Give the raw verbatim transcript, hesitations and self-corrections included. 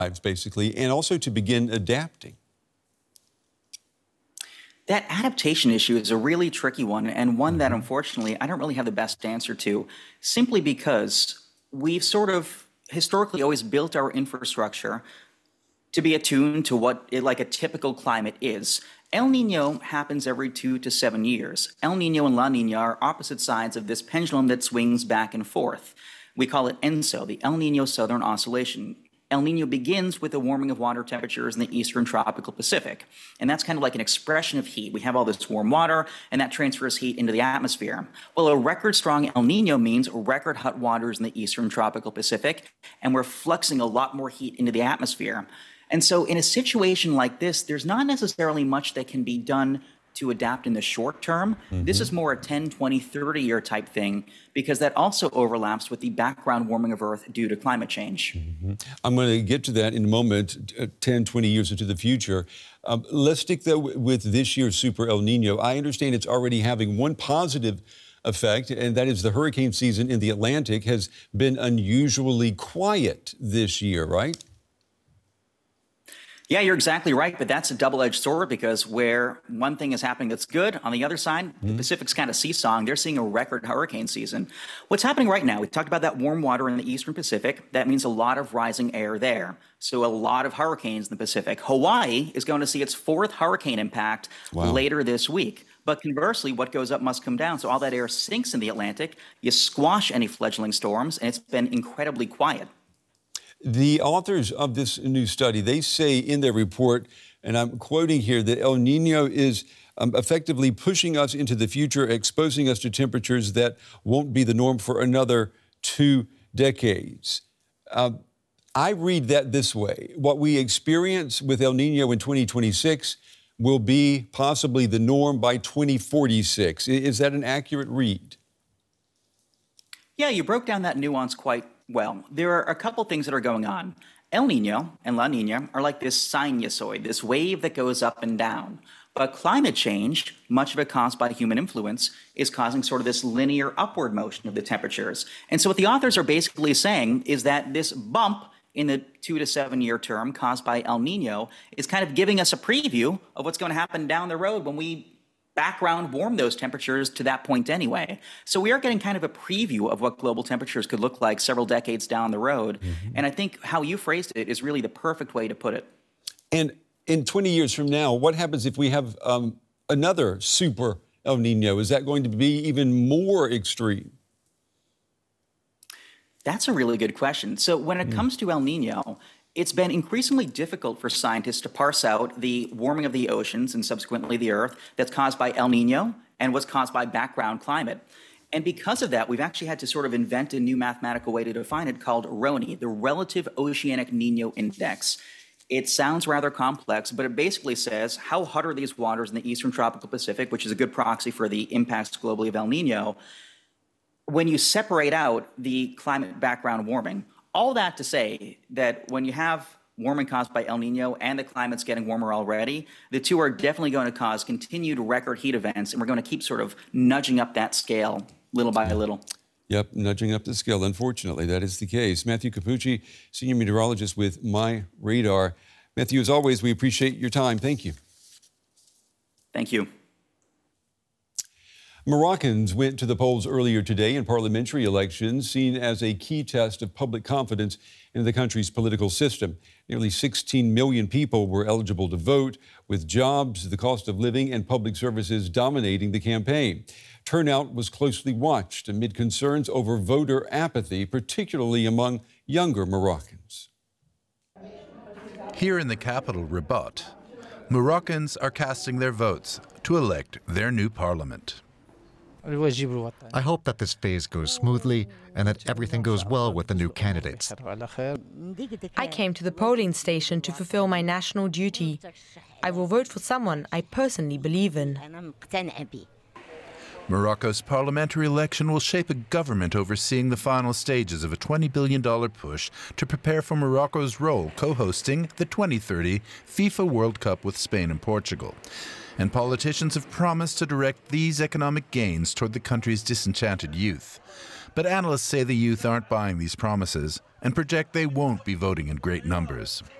lives, basically, and also to begin adapting? That adaptation issue is a really tricky one, and one that unfortunately I don't really have the best answer to, simply because we've sort of historically always built our infrastructure to be attuned to what it, like a typical climate is. El Nino happens every two to seven years. El Nino and La Nina are opposite sides of this pendulum that swings back and forth. We call it ENSO, the El Nino Southern Oscillation. El Nino begins with a warming of water temperatures in the eastern tropical Pacific. And that's kind of like an expression of heat. We have all this warm water, and that transfers heat into the atmosphere. Well, a record-strong El Nino means record hot waters in the eastern tropical Pacific, and we're fluxing a lot more heat into the atmosphere. And so in a situation like this, there's not necessarily much that can be done to adapt in the short term. Mm-hmm. This is more a ten, twenty, thirty year type thing, because that also overlaps with the background warming of Earth due to climate change. Mm-hmm. I'm going to get to that in a moment, uh, ten, twenty years into the future. Um, let's stick, though, with this year's Super El Nino. I understand it's already having one positive effect, and that is the hurricane season in the Atlantic has been unusually quiet this year, right? Yeah, you're exactly right, but that's a double-edged sword, because where one thing is happening that's good, on the other side, mm-hmm. the Pacific's kind of seesawing. They're seeing a record hurricane season. What's happening right now, we talked about that warm water in the eastern Pacific. That means a lot of rising air there. So a lot of hurricanes in the Pacific. Hawaii is going to see its fourth hurricane impact wow. later this week. But conversely, what goes up must come down. So all that air sinks in the Atlantic. You squash any fledgling storms, and it's been incredibly quiet. The authors of this new study, they say in their report, and I'm quoting here, that El Nino is um, effectively pushing us into the future, exposing us to temperatures that won't be the norm for another two decades. Uh, I read that this way. What we experience with El Nino in twenty twenty-six will be possibly the norm by twenty forty-six. Is that an accurate read? Yeah, you broke down that nuance quite well. There are a couple things that are going on. El Nino and La Nina are like this sinusoid, this wave that goes up and down. But climate change, much of it caused by human influence, is causing sort of this linear upward motion of the temperatures. And so what the authors are basically saying is that this bump in the two to seven year term caused by El Nino is kind of giving us a preview of what's going to happen down the road when we background warm those temperatures to that point anyway. So we are getting kind of a preview of what global temperatures could look like several decades down the road. Mm-hmm. And I think how you phrased it is really the perfect way to put it. And in twenty years from now, what happens if we have um, another super El Nino? Is that going to be even more extreme? That's a really good question. So when it mm. comes to El Nino, it's been increasingly difficult for scientists to parse out the warming of the oceans and subsequently the Earth that's caused by El Nino and what's caused by background climate. And because of that, we've actually had to sort of invent a new mathematical way to define it called R O N I, the Relative Oceanic Nino Index. It sounds rather complex, but it basically says how hot are these waters in the eastern tropical Pacific, which is a good proxy for the impacts globally of El Nino, when you separate out the climate background warming. All that to say that when you have warming caused by El Nino and the climate's getting warmer already, the two are definitely going to cause continued record heat events, and we're going to keep sort of nudging up that scale little by little. Yep, nudging up the scale. Unfortunately, that is the case. Matthew Cappucci, senior meteorologist with MyRadar. Matthew, as always, we appreciate your time. Thank you. Thank you. Moroccans went to the polls earlier today in parliamentary elections, seen as a key test of public confidence in the country's political system. Nearly sixteen million people were eligible to vote, with jobs, the cost of living, and public services dominating the campaign. Turnout was closely watched amid concerns over voter apathy, particularly among younger Moroccans. Here in the capital, Rabat, Moroccans are casting their votes to elect their new parliament. I hope that this phase goes smoothly and that everything goes well with the new candidates. I came to the polling station to fulfill my national duty. I will vote for someone I personally believe in. Morocco's parliamentary election will shape a government overseeing the final stages of a twenty billion dollars push to prepare for Morocco's role co-hosting the twenty thirty FIFA World Cup with Spain and Portugal. And politicians have promised to direct these economic gains toward the country's disenchanted youth. But analysts say the youth aren't buying these promises and project they won't be voting in great numbers.